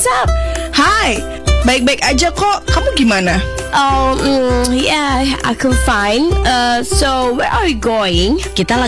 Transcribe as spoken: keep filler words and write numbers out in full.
what's up? Hai, baik-baik aja kok. Kamu gimana? Oh, mm, yeah, aku fine. Uh, so where are we going? Kita